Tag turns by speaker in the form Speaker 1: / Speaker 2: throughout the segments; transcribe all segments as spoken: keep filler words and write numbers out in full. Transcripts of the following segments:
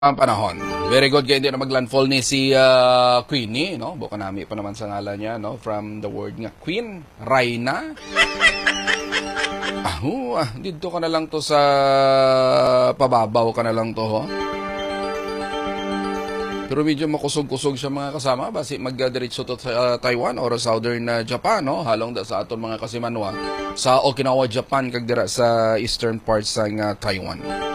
Speaker 1: ang panahon. Very good, kaya hindi na maglandfall ni si uh, Queenie, no? Buka nami pa naman sa ngalan niya, no? From the word nga Queen, Raina. Ahu, ah, dito ka na lang to sa pababaw ka na lang to, ho? Pero medyo makusog-kusog siya mga kasama, basi magdiretso to sa uh, Taiwan or Southern uh, Japan, no? Halong da sa aton mga kasimanwa sa Okinawa, Japan, kag dira sa eastern parts sa uh, Taiwan.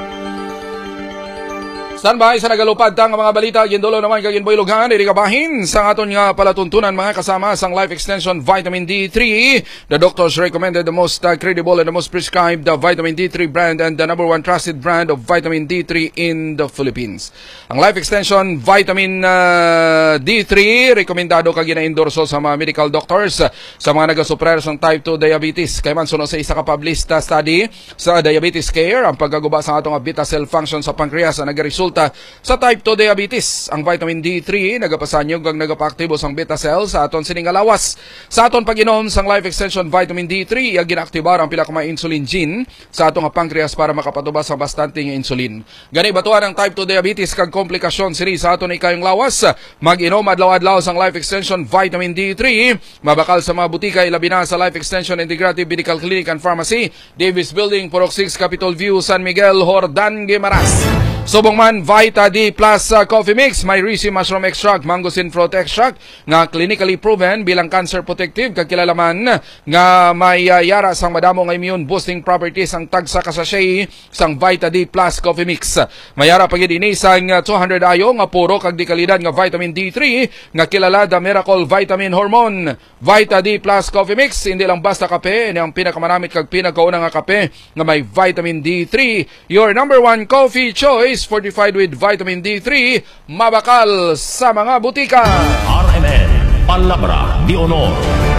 Speaker 1: Standby sa nagalupad tang mga balita, gindulo naman kag inboylugan, irikabahin sa aton nga palatuntunan mga kasama sang Life Extension Vitamin D three. The doctors recommended the most uh, credible and the most prescribed uh, Vitamin D three brand and the number one trusted brand of Vitamin D three in the Philippines. Ang Life Extension Vitamin uh, D three, rekomendado kag gina-endorso sa mga medical doctors uh, sa mga nagasuprer sang type two diabetes. Kay man suno sa isa ka published uh, study sa Diabetes Care, ang paggaguba sa atong beta cell function sa pancreas na nagaresulta sa type two diabetes. Ang vitamin D three nagapasanyog kag nagapaaktibo sang beta cells sa aton sining alawas. Sa aton pag-inom sang Life Extension Vitamin D three, iya ginaaktibar ang pila ka mga insulin gene sa atong pancreas para makapatubas sa bastante nga insulin. Gani batuan ang type two diabetes kag komplikasyon sini sa aton ikayong lawas. Mag-inom adlaw-adlaw sang Life Extension Vitamin D three, mabakal sa mga butika ilabi na sa Life Extension Integrative Medical Clinic and Pharmacy, Davis Building, Purok six, Capitol View, San Miguel, Hordan, Guimaras. Subong man Vita D Plus uh, Coffee Mix, may Risi Mushroom Extract, Mangosteen Fruit Extract nga clinically proven bilang cancer protective, kakilalaman nga may uh, yara sang madamo nga immune boosting properties ang tagsa ka sachet sang Vita D Plus Coffee Mix. Mayara pagid ini sang uh, two hundred ayo nga puro kag di kalidad nga vitamin D three nga kilala the Miracle Vitamin Hormone. Vita D Plus Coffee Mix hindi lang basta kape, ini ang pinakamanamit kag pinakauna nga kape nga may vitamin D three. Your number one coffee choice, fortified with vitamin D three, mabakal sa mga butika.
Speaker 2: R M N, Palabra di Honor.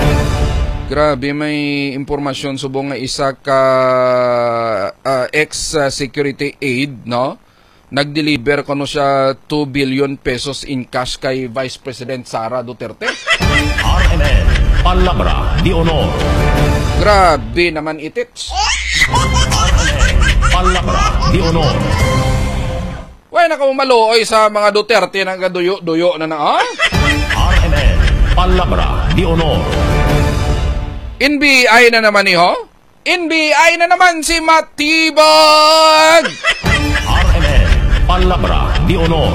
Speaker 1: Grabe, may impormasyon subong nga isa ka uh, ex-security aide, no? Nag-deliver ko no siya two billion pesos in cash kay Vice President Sara Duterte.
Speaker 2: R M N, Palabra di Honor.
Speaker 1: Grabe naman itits.
Speaker 2: R M N, Palabra di Honor.
Speaker 1: Way nakamaloy sa mga Duterte na gaduyo-duyo na na, ha?
Speaker 2: R M N, Palabra di Honor.
Speaker 1: N B I na naman ni ho? N B I na naman si Matibag!
Speaker 2: R M N, Palabra di Honor.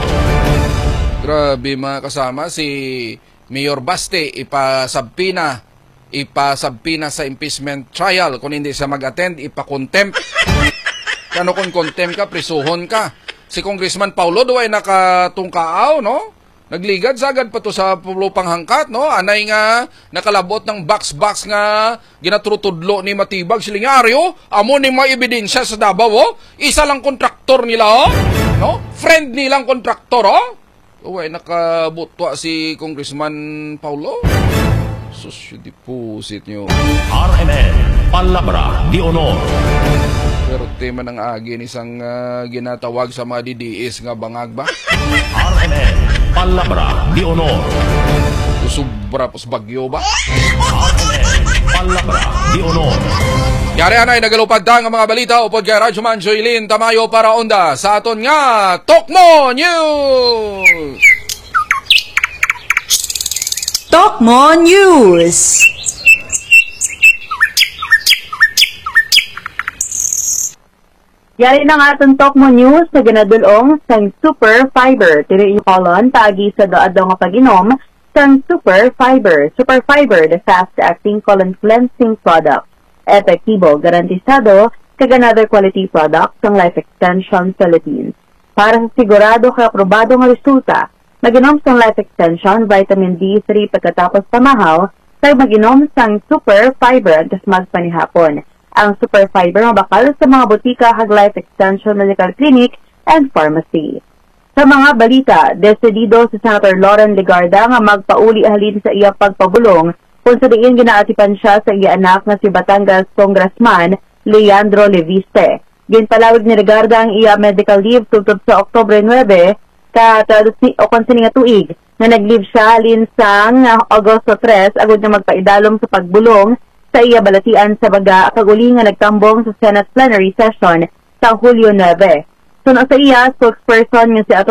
Speaker 1: Grabe mga kasama, si Mayor Baste ipasabpina, ipasabpina sa impeachment trial. Kung hindi siya mag-attend, ipakontempt. Kano kung contempt ka, prisuhon ka. Si Congressman Paulo do ay nakatungkaaw, no? Nagligad sagad pa to sa lupang hangkat, no? Anay nga nakalabot ng box-box nga ginatrutudlo ni Matibag Silingario. Amo ni may ebidensya sa Davao, oh? Isa lang kontraktor nila, oh? No? Friend nilang kontraktor, oh? Uy, nakabutwa si Congressman Paulo. Sus, di pusit nyo.
Speaker 2: R M N, Palabra di Honor.
Speaker 1: Pero tema ng agin isang uh, ginatawag sa mga D D S nga bangag ba?
Speaker 2: R M N, Palabra di Honor.
Speaker 1: Usubra pos bagyo ba?
Speaker 2: R M N, Palabra di Honor.
Speaker 1: Yari anay nagalupad ang mga balita upod kay Radyo Man Joylin Tamayo para onda sa aton nga Tokmo News.
Speaker 3: Tokmo News. Yari na nga itong Tokmo News na ginadulong sang Super Fiber. Tiri ikolon, tagi sa doadong nga pag-inom sang Super Fiber. Super Fiber, the fast-acting colon cleansing product. Epektibo, garantisado, kag another quality product sang Life Extension Philippines. Para sa sigurado kay aprobado nga resulta, mag-inom sang Life Extension Vitamin D three pagkatapos pamahaw, kag mag-inom sang Super Fiber antes magpanihapon. Ang Super Fiber mabakal sa mga butika hag Life Extension Medical Clinic and Pharmacy. Sa mga balita, desidido si Senator Loren Legarda nga magpauli halin sa iya pagpabulong kung sa diin ginaatipan siya sa iya anak na si Batangas Congressman Leandro Leviste. Ginpalawig ni Legarda ang iya medical leave tutod sa Oktubre nine ka o konsining nga tuig na nag-leave siya halin sang Agosto tres agud na magpaidalom sa pagbulong sa iya balatian sa baga kaguli nga nagtambong sa Senate plenary session sa Hulyo nine. So, sa iya, spokesperson nga si Ato